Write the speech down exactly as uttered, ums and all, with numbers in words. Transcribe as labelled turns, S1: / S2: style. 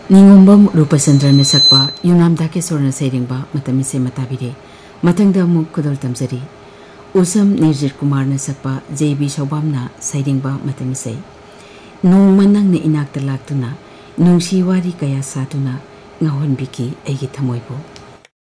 S1: निंगुम्बम रूपचंद्रन सकपा युनाम दाकेश्वरन सैरिंगबा मतमिसे मताबिरे मथंगदा मुक खुदल तमजरी उसम निर्जित कुमार न सकपा जेबी सौबामना सैरिंगबा मतमिसे नोंमनंग ने इनाक्ता लाक्तुना नुंसी वारी कया सातुना ngahonbiki aigi thamoibu